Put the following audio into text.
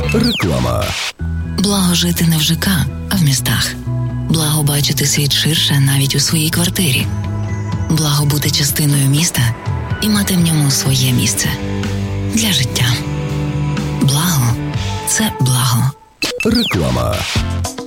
Реклама. Благо жити не в ЖК, а в містах. Благо бачити світ ширше навіть у своїй квартирі. Благо бути частиною міста і мати в ньому своє місце. Для життя. Благо – це благо. Реклама.